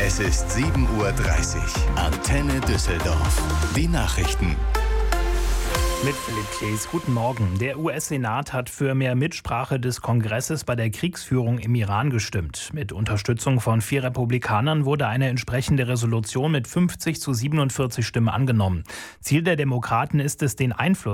Es ist 7:30 Uhr. Antenne Düsseldorf. Die Nachrichten. Mit Philipp Klees, guten Morgen. Der US-Senat hat für mehr Mitsprache des Kongresses bei der Kriegsführung im Iran gestimmt. Mit Unterstützung von 4 Republikanern wurde eine entsprechende Resolution mit 50 zu 47 Stimmen angenommen. Ziel der Demokraten ist es, den Einfluss